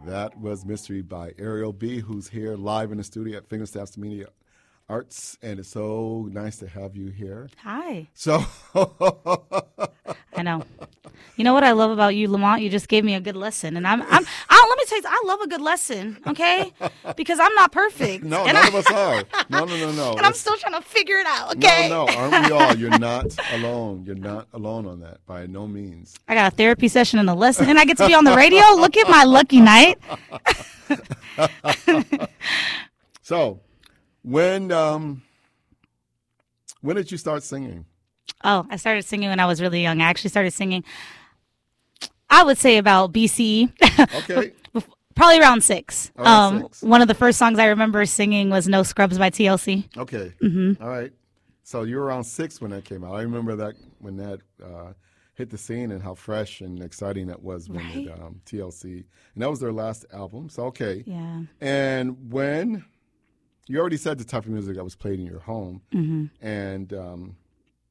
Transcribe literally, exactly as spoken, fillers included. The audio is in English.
That was Mystery by Ariel B., who's here live in the studio at Fingerstaffs Media Arts, and it's so nice to have you here. Hi. So, I know. You know what I love about you, Lamont? You just gave me a good lesson, and I'm, I'm. I, let me tell you, I love a good lesson, okay? Because I'm not perfect. no, and none I, of us are. No, no, no, no. And I'm still trying to figure it out, okay? No, no, aren't we all? You're not alone. You're not alone on that, by no means. I got a therapy session and a lesson, and I get to be on the radio. Look at my lucky night. So, when um, when did you start singing? Oh, I started singing when I was really young. I actually started singing, I would say about B C E. Okay. Probably around six. Around um, six. One of the first songs I remember singing was No Scrubs by T L C. Okay. Mm-hmm. All right. So you were around six when that came out. I remember that when that uh, hit the scene and how fresh and exciting that was when Right. it, um, T L C. And that was their last album. So, okay. Yeah. And when you already said the type of music that was played in your home, Mm-hmm. and um,